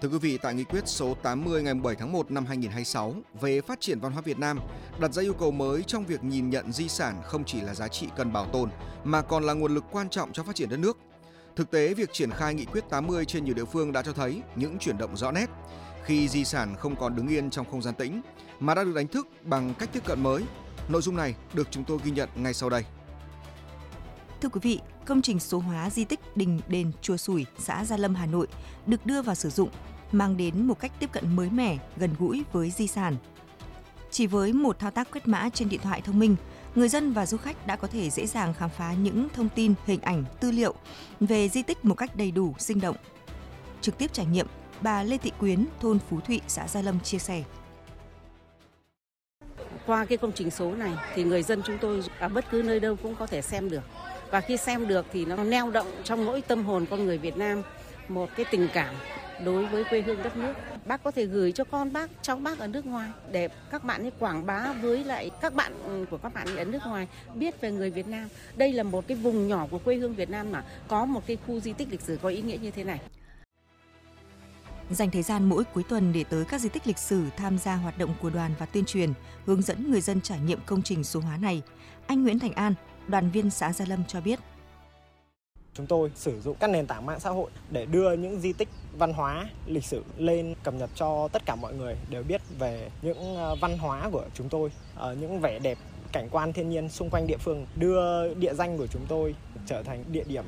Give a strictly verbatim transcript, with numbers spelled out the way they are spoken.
Thưa quý vị, tại nghị quyết số tám mươi ngày bảy tháng một năm hai nghìn không trăm hai mươi sáu về phát triển văn hóa Việt Nam đặt ra yêu cầu mới trong việc nhìn nhận di sản không chỉ là giá trị cần bảo tồn mà còn là nguồn lực quan trọng cho phát triển đất nước. Thực tế, việc triển khai nghị quyết tám mươi trên nhiều địa phương đã cho thấy những chuyển động rõ nét khi di sản không còn đứng yên trong không gian tĩnh mà đã được đánh thức bằng cách tiếp cận mới. Nội dung này được chúng tôi ghi nhận ngay sau đây. Thưa quý vị, công trình số hóa di tích Đình Đền Chùa Sủi, xã Gia Lâm, Hà Nội được đưa vào sử dụng, mang đến một cách tiếp cận mới mẻ, gần gũi với di sản. Chỉ với một thao tác quét mã trên điện thoại thông minh, người dân và du khách đã có thể dễ dàng khám phá những thông tin, hình ảnh, tư liệu về di tích một cách đầy đủ, sinh động. Trực tiếp trải nghiệm, bà Lê Thị Quyến, thôn Phú Thụy, xã Gia Lâm chia sẻ. Qua cái công trình số này thì người dân chúng tôi ở bất cứ nơi đâu cũng có thể xem được. Và khi xem được thì nó neo động trong mỗi tâm hồn con người Việt Nam một cái tình cảm đối với quê hương đất nước. Bác có thể gửi cho con bác, cháu bác ở nước ngoài để các bạn ấy quảng bá với lại các bạn của các bạn ở nước ngoài biết về người Việt Nam. Đây là một cái vùng nhỏ của quê hương Việt Nam mà có một cái khu di tích lịch sử có ý nghĩa như thế này. Dành thời gian mỗi cuối tuần để tới các di tích lịch sử tham gia hoạt động của đoàn và tuyên truyền, hướng dẫn người dân trải nghiệm công trình số hóa này, anh Nguyễn Thành An, đoàn viên xã Gia Lâm cho biết. Chúng tôi sử dụng các nền tảng mạng xã hội để đưa những di tích văn hóa, lịch sử lên cập nhật cho tất cả mọi người đều biết về những văn hóa của chúng tôi, những vẻ đẹp, cảnh quan thiên nhiên xung quanh địa phương, đưa địa danh của chúng tôi trở thành địa điểm